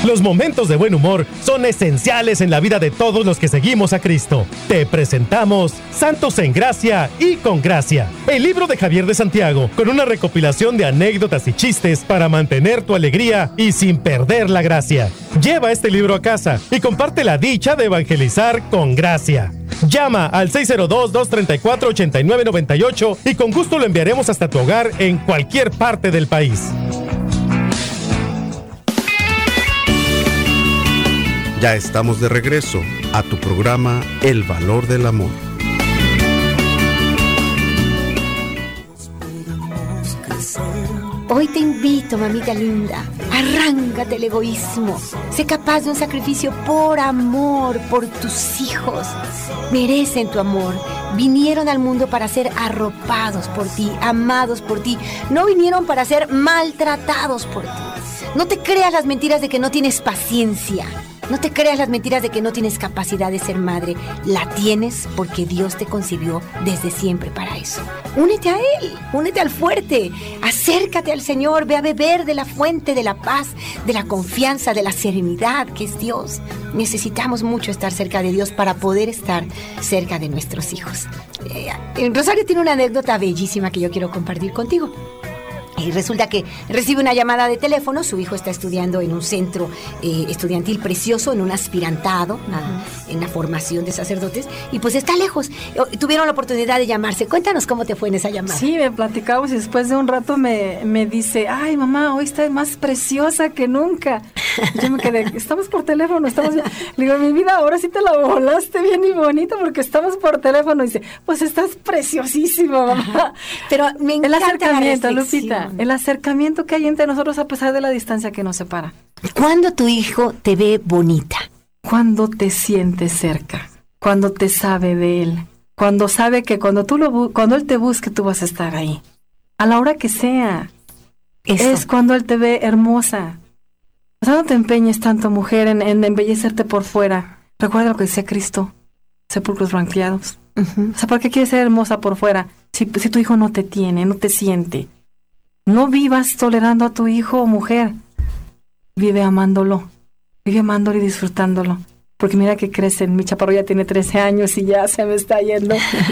Los momentos de buen humor son esenciales en la vida de todos los que seguimos a Cristo. Te presentamos Santos en Gracia y con Gracia, el libro de Javier de Santiago, con una recopilación de anécdotas y chistes para mantener tu alegría y sin perder la gracia. Lleva este libro a casa y comparte la dicha de evangelizar con gracia. Llama al 602-234-8998 y con gusto lo enviaremos hasta tu hogar en cualquier parte del país. Ya estamos de regreso a tu programa El Valor del Amor. Hoy te invito, mamita linda, arráncate el egoísmo. Sé capaz de un sacrificio por amor, por tus hijos. Merecen tu amor. Vinieron al mundo para ser arropados por ti, amados por ti. No vinieron para ser maltratados por ti. No te creas las mentiras de que no tienes paciencia. No te creas las mentiras de que no tienes capacidad de ser madre. La tienes porque Dios te concibió desde siempre para eso. Únete a Él, únete al fuerte. Acércate al Señor, ve a beber de la fuente de la paz, de la confianza, de la serenidad que es Dios. Necesitamos mucho estar cerca de Dios para poder estar cerca de nuestros hijos. Rosario tiene una anécdota bellísima que yo quiero compartir contigo. Y resulta que recibe una llamada de teléfono. Su hijo está estudiando en un centro estudiantil precioso, en un aspirantado, en la formación de sacerdotes, y pues está lejos. Tuvieron la oportunidad de llamarse. Cuéntanos cómo te fue en esa llamada. Sí, me platicamos y después de un rato me dice, ay mamá, hoy estás más preciosa que nunca. Y yo me quedé, estamos por teléfono, estamos bien. Le digo, mi vida, ahora sí te la volaste bien y bonito porque estamos por teléfono. Y dice, pues estás preciosísima, mamá. Pero me encanta el acercamiento, la Lupita. El acercamiento que hay entre nosotros a pesar de la distancia que nos separa. ¿Cuándo tu hijo te ve bonita? Cuando te sientes cerca, cuando te sabe de él, cuando sabe que cuando él te busque tú vas a estar ahí. A la hora que sea. Eso. Es cuando él te ve hermosa. O sea, no te empeñes tanto, mujer, en embellecerte por fuera. Recuerda lo que decía Cristo, sepulcros blanqueados. O sea, ¿por qué quieres ser hermosa por fuera si tu hijo no te tiene, no te siente? No vivas tolerando a tu hijo o mujer. Vive amándolo. Vive amándolo y disfrutándolo. Porque mira que crecen. Mi chaparro ya tiene 13 años y ya se me está yendo.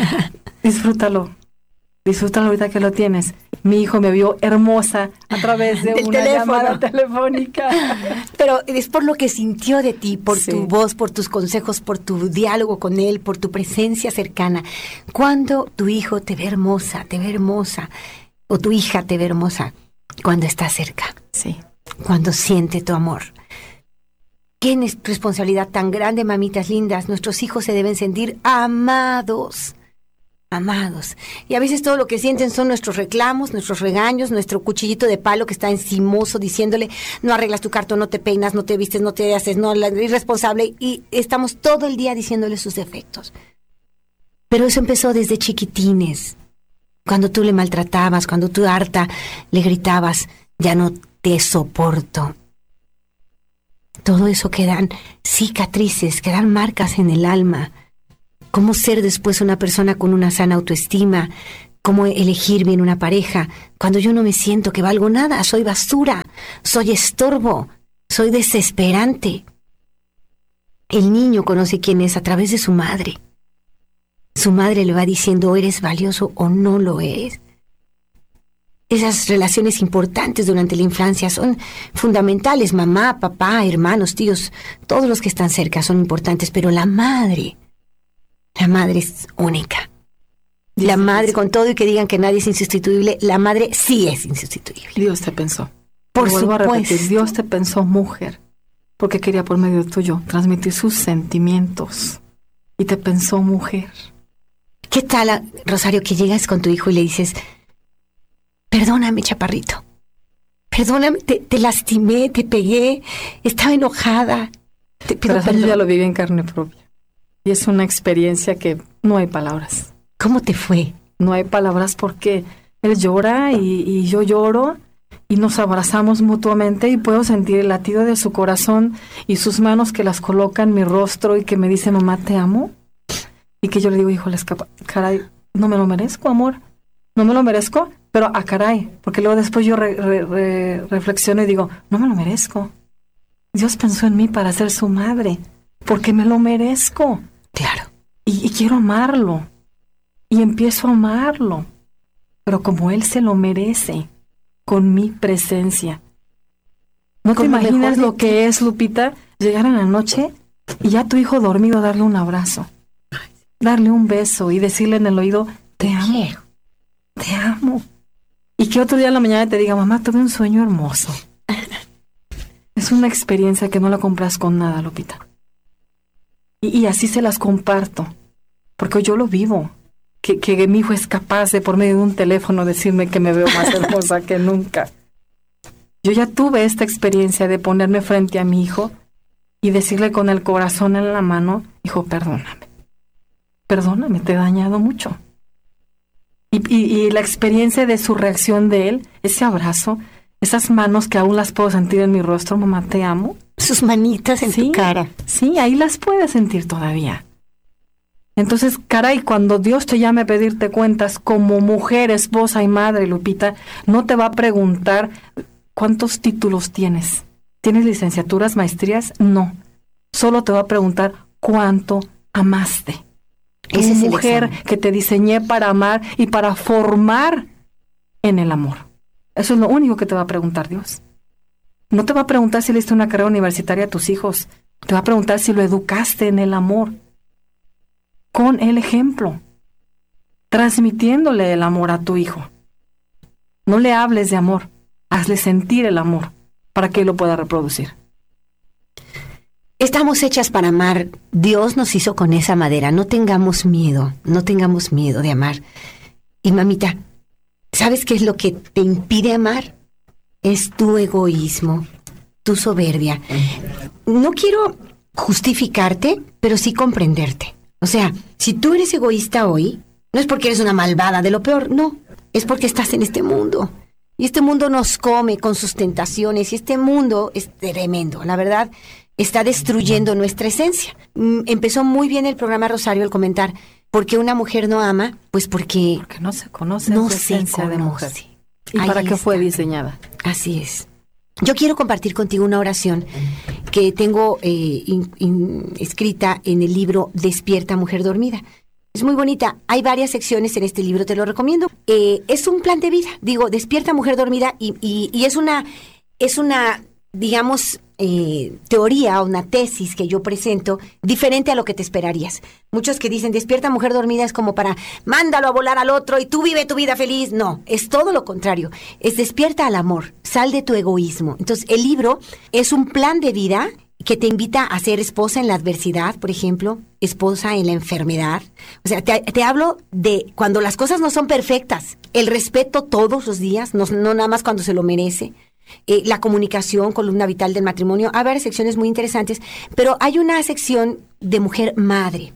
Disfrútalo. Disfrútalo ahorita que lo tienes. Mi hijo me vio hermosa a través de una llamada telefónica. Pero es por lo que sintió de ti, por tu voz, por tus consejos, por tu diálogo con él, por tu presencia cercana. Cuando tu hijo te ve hermosa, o tu hija te ve hermosa, cuando está cerca. Sí. Cuando siente tu amor. Qué responsabilidad tan grande, mamitas lindas. Nuestros hijos se deben sentir amados. Amados. Y a veces todo lo que sienten son nuestros reclamos, nuestros regaños, nuestro cuchillito de palo que está encimoso diciéndole, no arreglas tu cartón, no te peinas, no te vistes, no te haces, no, irresponsable. Y estamos todo el día diciéndole sus defectos. Pero eso empezó desde chiquitines. Cuando tú le maltratabas, cuando tú harta le gritabas, ya no te soporto. Todo eso quedan cicatrices, quedan marcas en el alma. Cómo ser después una persona con una sana autoestima, cómo elegir bien una pareja, cuando yo no me siento que valgo nada, soy basura, soy estorbo, soy desesperante. El niño conoce quién es a través de su madre. Su madre le va diciendo, ¿eres valioso o no lo eres? Esas relaciones importantes durante la infancia son fundamentales. Mamá, papá, hermanos, tíos, todos los que están cerca son importantes, pero la madre es única. La madre, con todo y que digan que nadie es insustituible, la madre sí es insustituible. Dios te pensó. Por supuesto. A repetir, Dios te pensó mujer, porque quería por medio tuyo transmitir sus sentimientos. Y te pensó mujer. ¿Qué tal, Rosario, que llegas con tu hijo y le dices, perdóname, chaparrito, perdóname, te lastimé, te pegué, estaba enojada, te pido perdón? Yo ya lo viví en carne propia. Y es una experiencia que no hay palabras. ¿Cómo te fue? No hay palabras porque él llora y yo lloro y nos abrazamos mutuamente y puedo sentir el latido de su corazón y sus manos que las colocan en mi rostro y que me dice, mamá, te amo. Y que yo le digo, híjole, caray, no me lo merezco, amor. No me lo merezco, pero caray. Porque luego después yo reflexiono y digo, no me lo merezco. Dios pensó en mí para ser su madre, porque me lo merezco. Claro. Y quiero amarlo. Y empiezo a amarlo. Pero como Él se lo merece, con mi presencia. ¿No te imaginas lo que es, Lupita, llegar en la noche y ya tu hijo dormido darle un abrazo, darle un beso y decirle en el oído, te amo, te amo? Y que otro día en la mañana te diga, mamá, tuve un sueño hermoso. Es una experiencia que no la compras con nada, Lupita. Y así se las comparto, porque yo lo vivo. Que mi hijo es capaz de, por medio de un teléfono, decirme que me veo más hermosa que nunca. Yo ya tuve esta experiencia de ponerme frente a mi hijo y decirle con el corazón en la mano, hijo, perdóname, te he dañado mucho. Y la experiencia de su reacción de él, ese abrazo, esas manos que aún las puedo sentir en mi rostro, mamá, te amo. Sus manitas en tu cara. Sí, ahí las puedes sentir todavía. Entonces, caray, cuando Dios te llame a pedirte cuentas como mujer, esposa y madre, Lupita, no te va a preguntar cuántos títulos tienes. ¿Tienes licenciaturas, maestrías? No. Solo te va a preguntar cuánto amaste. Ese es mujer el examen que te diseñé para amar y para formar en el amor. Eso es lo único que te va a preguntar Dios. No te va a preguntar si le diste una carrera universitaria a tus hijos. Te va a preguntar si lo educaste en el amor. Con el ejemplo, transmitiéndole el amor a tu hijo. No le hables de amor, hazle sentir el amor para que él lo pueda reproducir. Estamos hechas para amar. Dios nos hizo con esa madera. No tengamos miedo de amar. Y mamita, ¿sabes qué es lo que te impide amar? Es tu egoísmo, tu soberbia. No quiero justificarte, pero sí comprenderte. O sea, si tú eres egoísta hoy, no es porque eres una malvada de lo peor, no. Es porque estás en este mundo. Y este mundo nos come con sus tentaciones. Y este mundo es tremendo. La verdad, está destruyendo nuestra esencia. Empezó muy bien el programa, Rosario, al comentar, ¿por qué una mujer no ama? Pues porque no se conoce no su esencia de mujer. ¿Y ahí para qué fue está diseñada? Así es. Yo quiero compartir contigo una oración que tengo escrita en el libro Despierta, Mujer Dormida. Es muy bonita. Hay varias secciones en este libro, te lo recomiendo. Es un plan de vida. Digo, Despierta, Mujer Dormida, y es una, digamos, teoría o una tesis que yo presento diferente a lo que te esperarías. Muchos que dicen Despierta, Mujer Dormida es como para mándalo a volar al otro y tú vive tu vida feliz. No, es todo lo contrario. Es despierta al amor, sal de tu egoísmo. Entonces, el libro es un plan de vida que te invita a ser esposa en la adversidad, por ejemplo, esposa en la enfermedad. O sea, te hablo de cuando las cosas no son perfectas, el respeto todos los días, no nada más cuando se lo merece. La comunicación, columna vital del matrimonio. Hay varias secciones muy interesantes, pero hay una sección de mujer madre.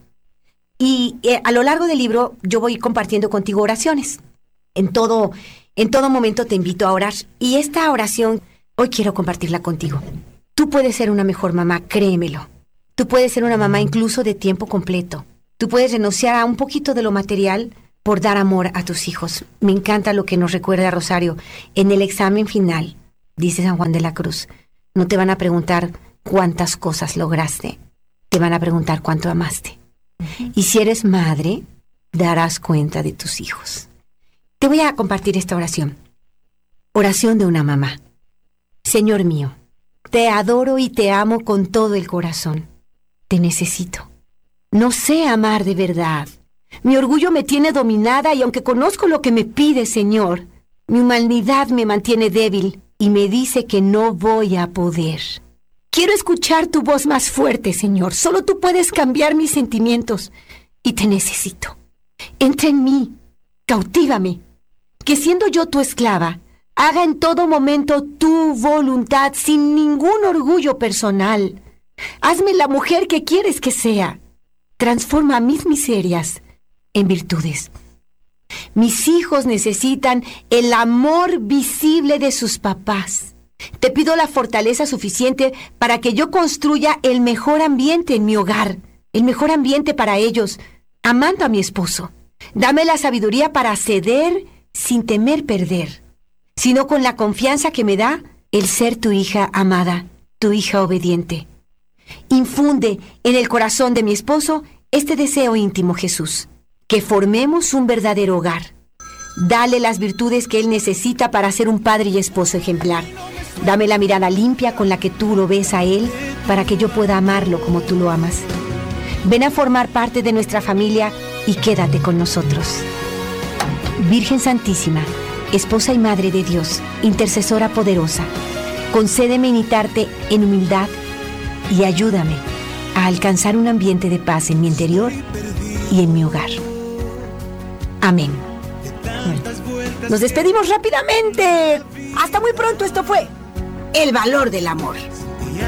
Y a lo largo del libro yo voy compartiendo contigo oraciones. En todo momento te invito a orar. Y esta oración, hoy quiero compartirla contigo. Tú puedes ser una mejor mamá, créemelo. Tú puedes ser una mamá incluso de tiempo completo. Tú puedes renunciar a un poquito de lo material por dar amor a tus hijos. Me encanta lo que nos recuerda Rosario. En el examen final, dice San Juan de la Cruz, no te van a preguntar cuántas cosas lograste, te van a preguntar cuánto amaste. Y si eres madre, darás cuenta de tus hijos. Te voy a compartir esta oración. Oración de una mamá. Señor mío, te adoro y te amo con todo el corazón. Te necesito. No sé amar de verdad. Mi orgullo me tiene dominada y aunque conozco lo que me pide, Señor, mi humanidad me mantiene débil y me dice que no voy a poder. Quiero escuchar tu voz más fuerte, Señor. Solo tú puedes cambiar mis sentimientos y te necesito. Entra en mí, cautívame. Que siendo yo tu esclava, haga en todo momento tu voluntad sin ningún orgullo personal. Hazme la mujer que quieres que sea. Transforma mis miserias en virtudes. Mis hijos necesitan el amor visible de sus papás. Te pido la fortaleza suficiente para que yo construya el mejor ambiente en mi hogar, el mejor ambiente para ellos, amando a mi esposo. Dame la sabiduría para ceder sin temer perder, sino con la confianza que me da el ser tu hija amada tu hija obediente. Infunde en el corazón de mi esposo este deseo íntimo, Jesús, que formemos un verdadero hogar. Dale las virtudes que él necesita para ser un padre y esposo ejemplar. Dame la mirada limpia con la que tú lo ves a él, para que yo pueda amarlo como tú lo amas. Ven a formar parte de nuestra familia y quédate con nosotros. Virgen Santísima, esposa y madre de Dios, intercesora poderosa, concédeme imitarte en humildad y ayúdame a alcanzar un ambiente de paz en mi interior y en mi hogar. Amén. Nos despedimos rápidamente. Hasta muy pronto. Esto fue El Valor del Amor.